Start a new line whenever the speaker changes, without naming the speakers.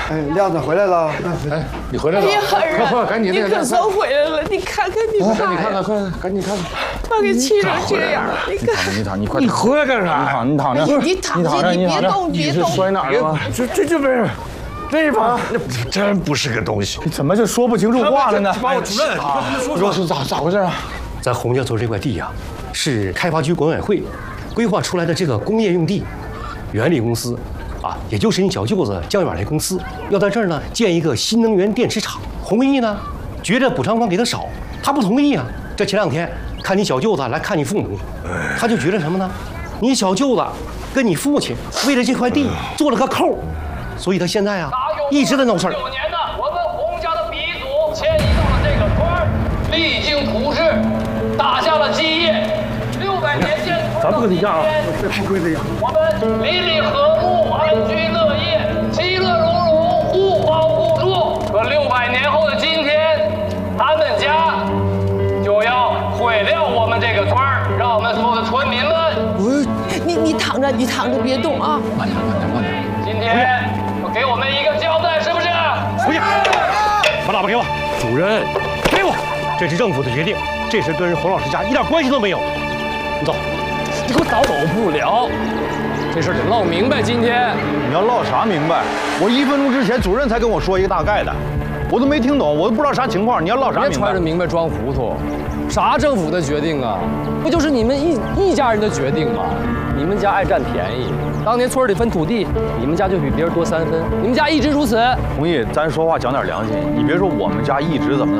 哎，亮子回来了。
哎，你回来了！
哎呀，儿
快，
啊，
赶紧那个，
你可算回来了！你看看你妈呀，
你看看，快，赶紧看看。
把给气成这样，你看。
你躺，你快。
你回来干啥？
你躺着。
你躺下，你别动，别动。
摔哪儿了吗？
这不是。这把真不是个东西，
你怎么就说不清楚话了呢？
把我主任，
你说是咋回事啊？
咱洪家村这块地呀，是开发区管委会规划出来的这个工业用地，原理公司啊，也就是你小舅子江远的公司，要在这儿呢建一个新能源电池厂。弘毅呢，觉得补偿款给他少，他不同意啊。这前2天看你小舅子来看你父母，他就觉得什么呢？你小舅子跟你父亲为了这块地做了个扣。所以他现在啊，一直在闹事儿。
9年的我们洪家的鼻祖迁移到了这个村儿，励精图治，打下了基业。600年建村
咱不跟你犟啊，这不归这样。
我们邻里和睦，安居乐业，其乐融融，互帮互助。可600年后的今天，他们家就要毁掉我们这个村儿，让我们所有的村民们。
你躺着，别动啊！
慢点。
今天给我们一个交代，是不是？
不要，把喇叭给我。主任，给我。这是政府的决定，这事跟洪老师家一点关系都没有。你走，
你给我走不了，这事得唠明白。今天
你要唠啥明白？我1分钟之前主任才跟我说一个大概的，我都没听懂，我都不知道啥情况。你要唠啥明白？
别揣着明白装糊涂，啥政府的决定啊？不就是你们一家人的决定吗？你们家爱占便宜，当年村里分土地，你们家就比别人多3分，你们家一直如此。
弘毅，咱说话讲点良心，你别说我们家一直怎么